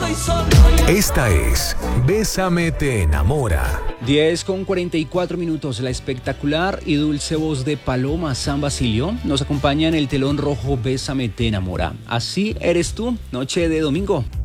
Esta es Bésame te enamora. 10:44, la espectacular y dulce voz de Paloma San Basilio nos acompaña en el telón rojo Bésame te enamora. Así eres tú, noche de domingo.